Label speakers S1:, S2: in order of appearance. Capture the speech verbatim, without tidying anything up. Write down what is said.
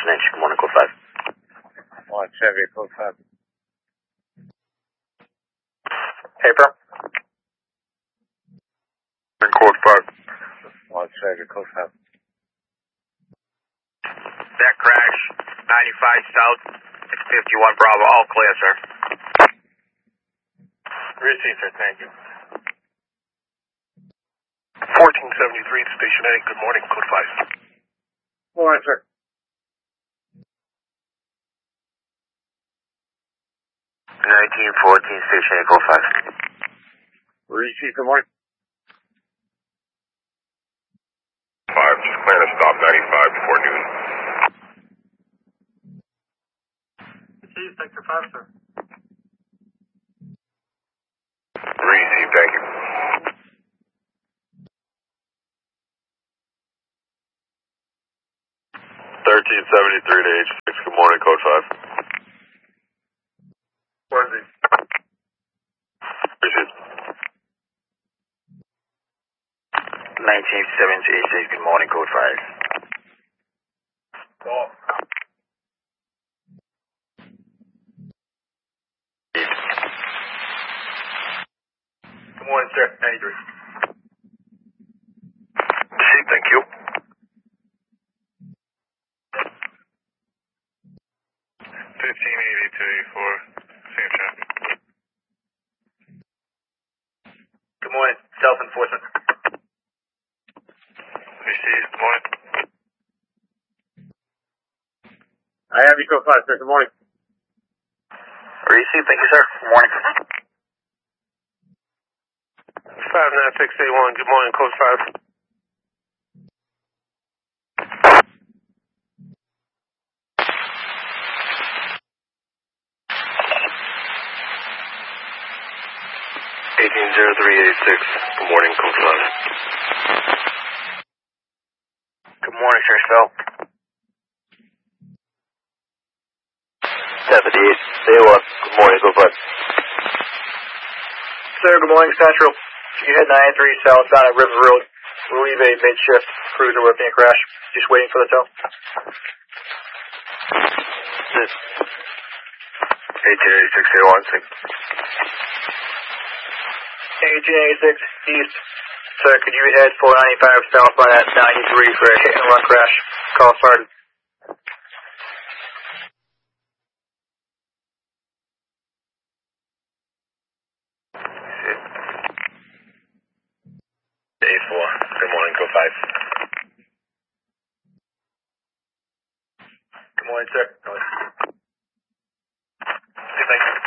S1: Inch. Good morning, code five.
S2: One Chevy, code five.
S1: April.
S2: Code five. One Chevy, code five.
S3: That crash, ninety-five South, fifty-one Bravo, all clear, sir.
S2: Received, sir, thank you.
S4: fourteen seventy-three, Station A, good morning, code five.
S2: Good morning, sir.
S1: nineteen fourteen, Station A, code five.
S2: Received, good morning.
S5: five, just plan to stop ninety-five before noon.
S4: Received, Sector five, sir.
S5: Received, thank you. thirteen seventy-three to H six, good morning, code five.
S2: Where's he?
S5: Received.
S1: nineteen seventy, H six, good morning, code five.
S2: Call. Good morning, sir. ninety-three.
S5: Received, thank you. fifteen eighty to eighty-four, same traffic.
S2: Good morning, self-enforcement.
S5: Received, good morning.
S2: I have you, code five, sir. Good morning.
S1: Received, thank you, sir. Good morning.
S4: five nine six eight one, good morning, code five.
S5: eighteen zero three eight six, good morning, code five.
S1: Good morning, sir. Spell. seventy-eight, day one. Good morning, code five. Sir, good morning, Central. You head ninety-three southbound at River Road. Relieve a mid-shift cruiser working a crash. Just waiting for the tow.
S5: eighteen eighty-six, day one, six.
S1: eighteen eighty-six east. Sir, could you head four ninety-five southbound at ninety-three for a hit and run crash? Call Sergeant.
S5: eight four, good morning, code five.
S2: Good morning, sir.
S4: Thank you.